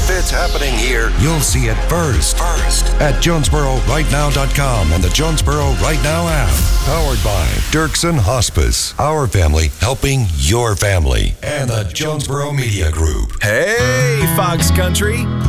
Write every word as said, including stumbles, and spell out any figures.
If it's happening here, you'll see it first. First. At Jonesboro Right Now dot com and the Jonesboro Right Now app. Powered by Dirksen Hospice. Our family helping your family. And the Jonesboro Media Group. Hey, Fox Country.